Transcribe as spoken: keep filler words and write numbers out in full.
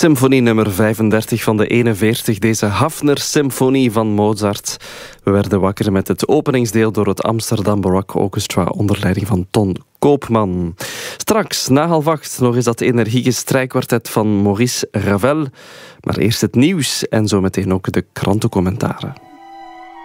Symfonie nummer vijfendertig van de eenenveertig, deze Hafner-symfonie van Mozart. We werden wakker met het openingsdeel door het Amsterdam Baroque Orchestra onder leiding van Ton Koopman. Straks, na half acht, nog eens dat energieke strijkkwartet van Maurice Ravel. Maar eerst het nieuws en zometeen ook de krantencommentaren.